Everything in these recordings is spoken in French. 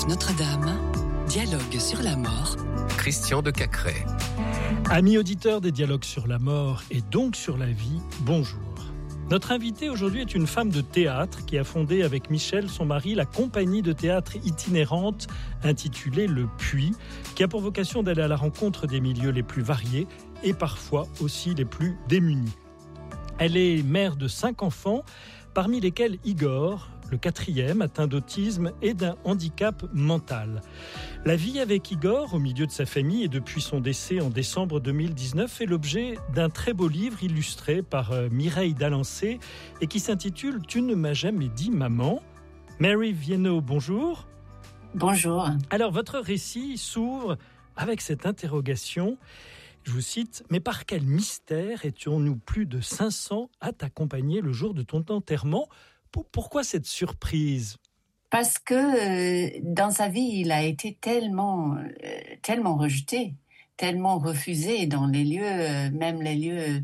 RCF Notre-Dame, dialogue sur la mort. Christian de Cacré. Amis auditeurs des dialogues sur la mort et donc sur la vie, bonjour. Notre invitée aujourd'hui est une femme de théâtre qui a fondé avec Michel, son mari, la compagnie de théâtre itinérante intitulée Le Puits, qui a pour vocation d'aller à la rencontre des milieux les plus variés et parfois aussi les plus démunis. Elle est mère de 5 enfants, parmi lesquels Igor, le 4e, atteint d'autisme et d'un handicap mental. La vie avec Igor, au milieu de sa famille et depuis son décès en décembre 2019, fait l'objet d'un très beau livre illustré par Mireille Dalancé et qui s'intitule « Tu ne m'as jamais dit maman ». Mary Viennot, bonjour. Bonjour. Alors, votre récit s'ouvre avec cette interrogation. Je vous cite, « Mais par quel mystère étions-nous plus de 500 à t'accompagner le jour de ton enterrement ?» Pourquoi cette surprise ? Parce que dans sa vie, il a été tellement rejeté, tellement refusé dans les lieux, même les lieux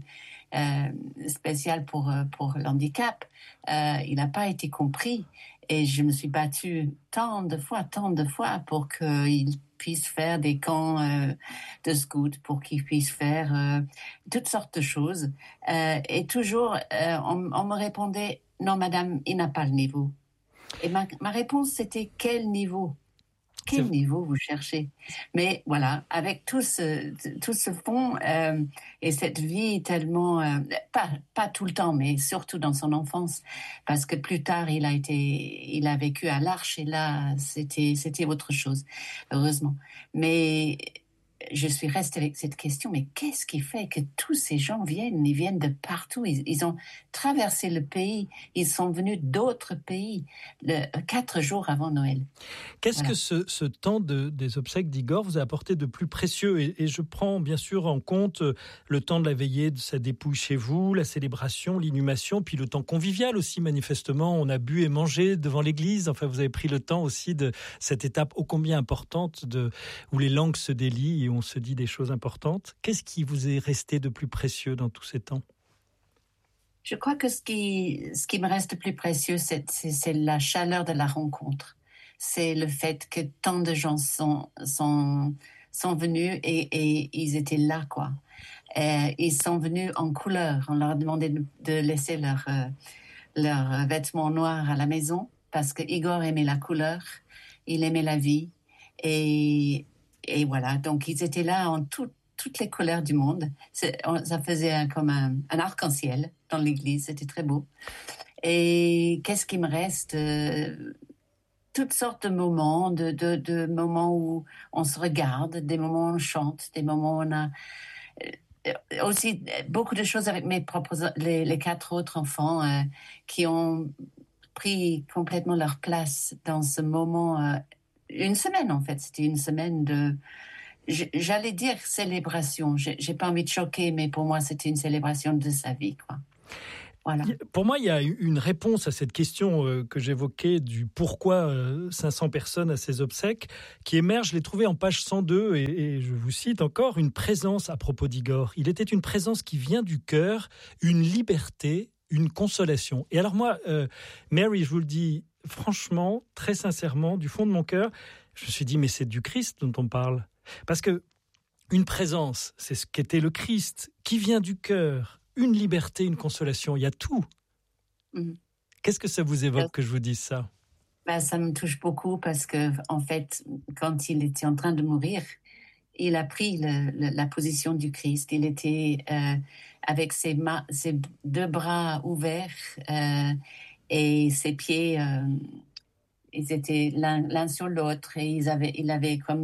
spéciaux pour l'handicap. Il n'a pas été compris. Et je me suis battue tant de fois pour qu'il puisse faire des camps de scouts, pour qu'il puisse faire toutes sortes de choses. Et toujours, on me répondait, non, madame, il n'a pas le niveau. Et ma réponse, c'était quel niveau ? Quel niveau vous cherchez ? Mais voilà, avec tout ce fond et cette vie tellement, pas tout le temps, mais surtout dans son enfance, parce que plus tard, il a vécu à l'Arche et là, c'était autre chose, heureusement. Mais je suis restée avec cette question, mais qu'est-ce qui fait que tous ces gens viennent de partout, ils ont traversé le pays, ils sont venus d'autres pays 4 jours avant Noël. Qu'est-ce que ce temps des obsèques d'Igor vous a apporté de plus précieux ? Et je prends bien sûr en compte le temps de la veillée de sa dépouille chez vous, la célébration, l'inhumation, puis le temps convivial aussi manifestement. On a bu et mangé devant l'église, enfin vous avez pris le temps aussi de cette étape ô combien importante où les langues se délient et on se dit des choses importantes. Qu'est-ce qui vous est resté de plus précieux dans tous ces temps ? Je crois que ce qui me reste plus précieux, c'est la chaleur de la rencontre. C'est le fait que tant de gens sont venus et ils étaient là, quoi. Ils sont venus en couleur. On leur a demandé de laisser leurs vêtements noirs à la maison parce que Igor aimait la couleur, il aimait la vie et voilà, donc ils étaient là en toutes les couleurs du monde. Ça faisait comme un arc-en-ciel dans l'église, c'était très beau. Et qu'est-ce qui me reste ? Toutes sortes de moments, de moments où on se regarde, des moments où on chante, des moments où on a aussi beaucoup de choses avec les 4 autres enfants qui ont pris complètement leur place dans ce moment. Une semaine, en fait. C'était une semaine j'allais dire célébration. J'ai pas envie de choquer, mais pour moi, c'était une célébration de sa vie, quoi. Voilà. Pour moi, il y a une réponse à cette question que j'évoquais du pourquoi 500 personnes à ces obsèques qui émerge. Je l'ai trouvé en page 102 et je vous cite encore, une présence à propos d'Igor. Il était une présence qui vient du cœur, une liberté, une consolation. Et alors moi, Mary, je vous le dis franchement, très sincèrement, du fond de mon cœur, je me suis dit, mais c'est du Christ dont on parle. Parce que une présence, c'est ce qu'était le Christ, qui vient du cœur, une liberté, une consolation, il y a tout. Mmh. Qu'est-ce que ça vous évoque que je vous dise ça ? Ça me touche beaucoup parce que, en fait, quand il était en train de mourir, il a pris la position du Christ. Il était avec ses 2 bras ouverts et ses pieds, ils étaient l'un sur l'autre et il avait comme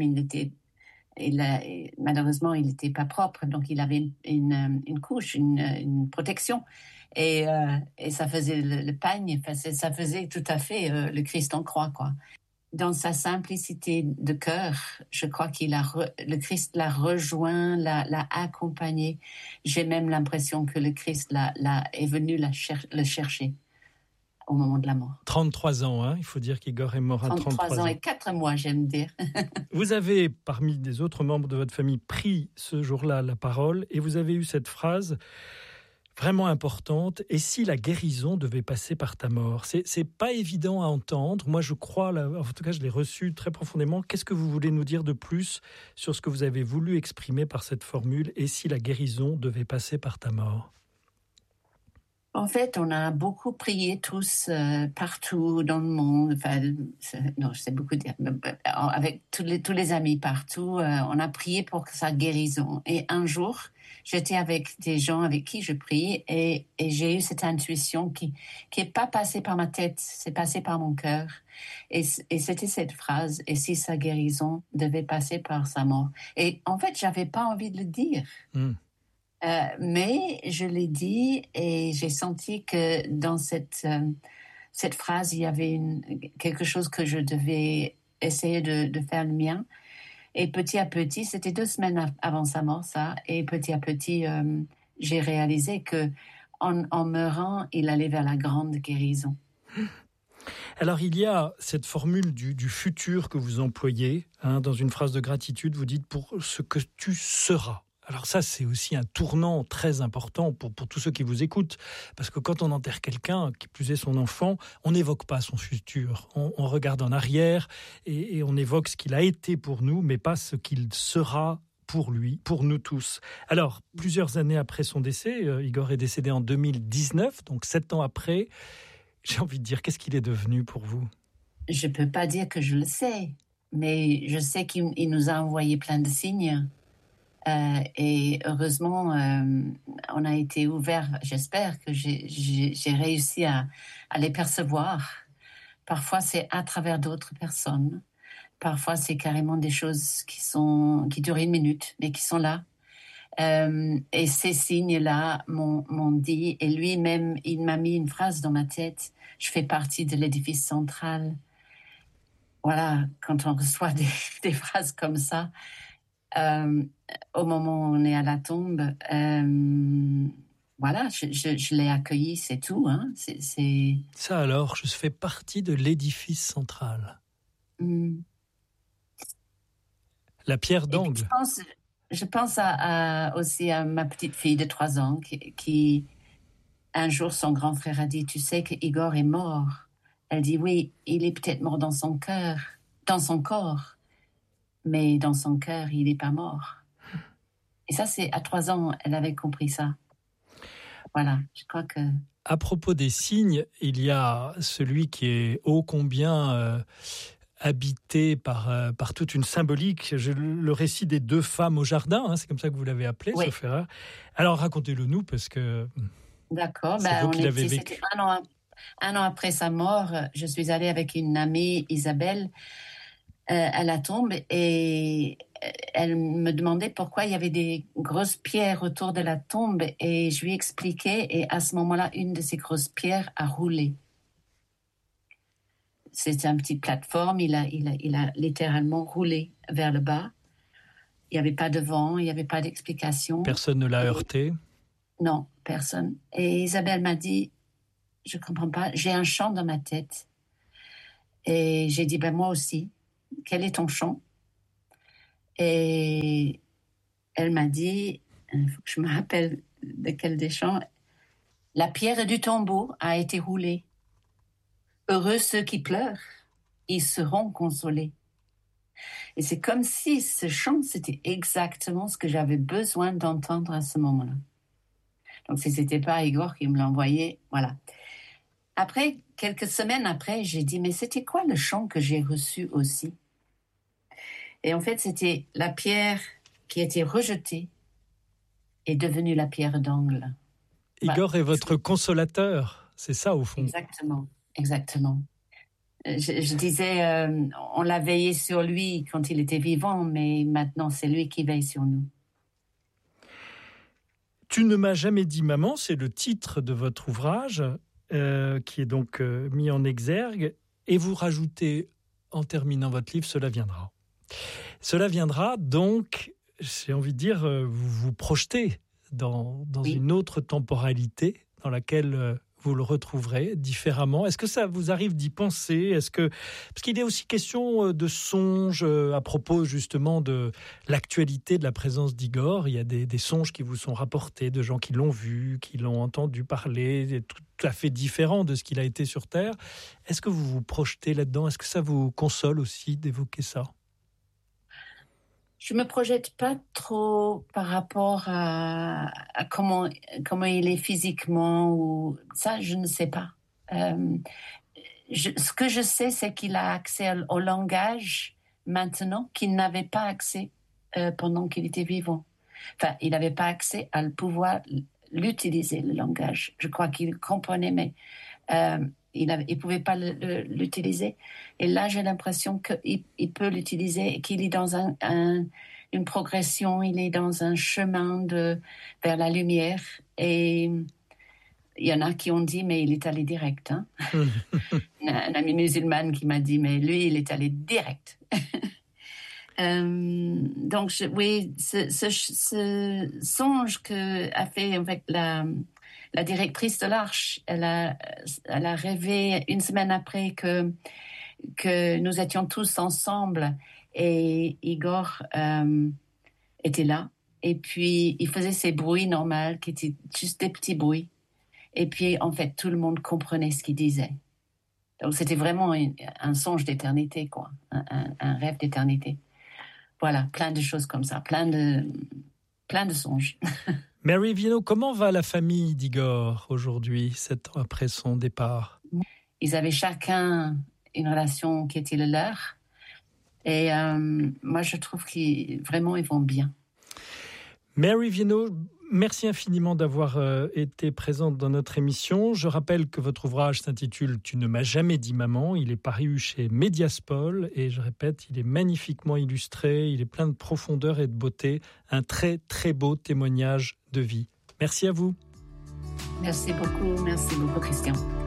malheureusement il n'était pas propre, donc il avait une couche, une protection et ça faisait le pagne, ça faisait tout à fait le Christ en croix, quoi. Dans sa simplicité de cœur, je crois le Christ l'a rejoint, l'a accompagné. J'ai même l'impression que le Christ est venu le chercher au moment de la mort. 33 ans, hein, il faut dire qu'Igor est mort à 33 ans. Et 4 mois, j'aime dire. Vous avez, parmi des autres membres de votre famille, pris ce jour-là la parole et vous avez eu cette phrase vraiment importante. Et si la guérison devait passer par ta mort? C'est pas évident à entendre. Moi, je crois, en tout cas, je l'ai reçu très profondément. Qu'est-ce que vous voulez nous dire de plus sur ce que vous avez voulu exprimer par cette formule? Et si la guérison devait passer par ta mort? En fait, on a beaucoup prié tous partout dans le monde. Enfin, non, je sais beaucoup dire. Avec tous les amis partout, on a prié pour sa guérison. Et un jour, j'étais avec des gens avec qui je prie et j'ai eu cette intuition qui est pas passée par ma tête, c'est passé par mon cœur. Et c'était cette phrase: et si sa guérison devait passer par sa mort. Et en fait, j'avais pas envie de le dire. Mais je l'ai dit et j'ai senti que dans cette phrase, il y avait quelque chose que je devais essayer de faire le mien. Et petit à petit, c'était 2 semaines avant sa mort, ça. Et petit à petit, j'ai réalisé que en meurant, il allait vers la grande guérison. Alors, il y a cette formule du futur que vous employez. Dans une phrase de gratitude, vous dites « pour ce que tu seras ». Alors ça, c'est aussi un tournant très important pour tous ceux qui vous écoutent. Parce que quand on enterre quelqu'un, qui plus est son enfant, on n'évoque pas son futur. On regarde en arrière et on évoque ce qu'il a été pour nous, mais pas ce qu'il sera pour lui, pour nous tous. Alors, plusieurs années après son décès, Igor est décédé en 2019, donc 7 ans après. J'ai envie de dire, qu'est-ce qu'il est devenu pour vous? Je ne peux pas dire que je le sais, mais je sais qu'il nous a envoyé plein de signes. Et heureusement, on a été ouvert. J'espère que j'ai réussi à les percevoir. Parfois, c'est à travers d'autres personnes. Parfois, c'est carrément des choses qui durent 1 minute, mais qui sont là. Et ces signes-là m'ont dit, et lui-même, il m'a mis une phrase dans ma tête: je fais partie de l'édifice central. Voilà, quand on reçoit des phrases comme ça, au moment où on est à la tombe, voilà, je l'ai accueilli, c'est tout. C'est... Ça alors, je fais partie de l'édifice central. La pierre d'angle. Je pense aussi à ma petite fille de 3 ans qui, un jour, son grand frère a dit: tu sais que Igor est mort. Elle dit: oui, il est peut-être mort dans son cœur, dans son corps, mais dans son cœur, il n'est pas mort. Et ça, c'est à 3 ans, elle avait compris ça. Voilà, je crois que... À propos des signes, il y a celui qui est ô combien habité par toute une symbolique. Le récit des 2 femmes au jardin, c'est comme ça que vous l'avez appelé, oui. sauf erreur. Alors, racontez-le nous, parce que... D'accord, c'est vous qui l'avez vécu. C'était 1 an après sa mort. Je suis allée avec une amie, Isabelle, à la tombe, et elle me demandait pourquoi il y avait des grosses pierres autour de la tombe, et je lui expliquais, et à ce moment-là, une de ces grosses pierres a roulé. C'était une petite plateforme, il a littéralement roulé vers le bas. Il n'y avait pas de vent, il n'y avait pas d'explication. Personne ne l'a heurté? Non, personne. Et Isabelle m'a dit: je ne comprends pas, j'ai un chant dans ma tête. Et j'ai dit: moi aussi. Quel est ton chant? Et elle m'a dit, il faut que je me rappelle de quel des chants: la pierre du tombeau a été roulée. Heureux ceux qui pleurent, ils seront consolés. Et c'est comme si ce chant, c'était exactement ce que j'avais besoin d'entendre à ce moment-là. Donc si c'était pas Igor qui me l'a envoyé, voilà. Après, quelques semaines après, j'ai dit: mais c'était quoi le chant que j'ai reçu aussi? Et en fait, c'était la pierre qui a été rejetée est devenue la pierre d'angle. Igor est votre consolateur, c'est ça au fond. Exactement. Je disais, on l'a veillé sur lui quand il était vivant, mais maintenant c'est lui qui veille sur nous. Tu ne m'as jamais dit maman, c'est le titre de votre ouvrage, qui est donc mis en exergue, et vous rajoutez, en terminant votre livre, cela viendra. Cela viendra, donc, j'ai envie de dire, vous vous projetez dans oui. une autre temporalité dans laquelle vous le retrouverez différemment. Est-ce que ça vous arrive d'y penser ? Parce qu'il est aussi question de songes à propos justement de l'actualité de la présence d'Igor. Il y a des songes qui vous sont rapportés de gens qui l'ont vu, qui l'ont entendu parler, tout à fait différents de ce qu'il a été sur Terre. Est-ce que vous vous projetez là-dedans ? Est-ce que ça vous console aussi d'évoquer ça ? Je me projette pas trop par rapport à comment il est physiquement ou ça, je ne sais pas. Ce que je sais, c'est qu'il a accès au langage maintenant qu'il n'avait pas accès pendant qu'il était vivant. Enfin, il n'avait pas accès à pouvoir l'utiliser, le langage. Je crois qu'il comprenait, mais il pouvait pas l'utiliser. Et là, j'ai l'impression qu'il peut l'utiliser et qu'il est dans une progression, il est dans un chemin vers la lumière. Et il y en a qui ont dit, mais il est allé direct. Hein? Un ami musulman qui m'a dit, mais lui, il est allé direct. Donc, oui, ce songe qu'a fait avec la directrice de l'Arche, elle a rêvé une semaine après que nous étions tous ensemble et Igor était là. Et puis, il faisait ces bruits normaux qui étaient juste des petits bruits. Et puis, en fait, tout le monde comprenait ce qu'il disait. Donc, c'était vraiment un songe d'éternité, quoi. Un rêve d'éternité. Voilà, plein de choses comme ça, plein de songes. Mary Viennot, comment va la famille d'Igor aujourd'hui, 7 ans après son départ ? Ils avaient chacun une relation qui était la leur. Et moi, je trouve qu'ils vont bien. Mary Viennot, merci infiniment d'avoir été présente dans notre émission. Je rappelle que votre ouvrage s'intitule « Tu ne m'as jamais dit maman ». Il est paru chez Mediaspol et je répète, il est magnifiquement illustré, il est plein de profondeur et de beauté. Un très très beau témoignage de vie. Merci à vous. Merci beaucoup Christian.